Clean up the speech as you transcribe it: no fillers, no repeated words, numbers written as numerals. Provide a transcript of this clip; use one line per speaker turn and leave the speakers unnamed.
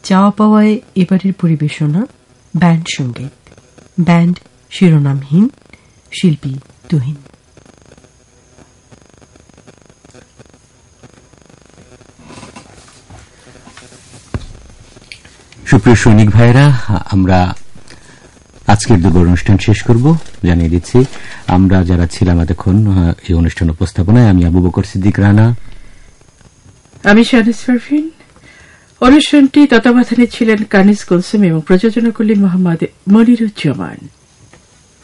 চাওয়া পাওয়ায় এবারের পরিবেশনা ব্যান্ড সঙ্গীত, ব্যান্ড শিরোনামহীন, শিল্পী তুহিন।
সুপ্রিয় সৈনিক ভাইরা, আমরা আজকের দুর্গ অনুষ্ঠান শেষ করব। জানিয়ে দিচ্ছি আমরা যারা ছিলাম এতক্ষণ এই অনুষ্ঠান উপস্থাপনায়, আমি আবু বকর সিদ্দিক রানা,
আমি শাহনাজ পারভীন। অনুষ্ঠানটি তত্ত্বাবধানে ছিলেন কানিজ কুলসুম এবং প্রযোজনা করলেন মোহাম্মদ মনিরুজ্জামান।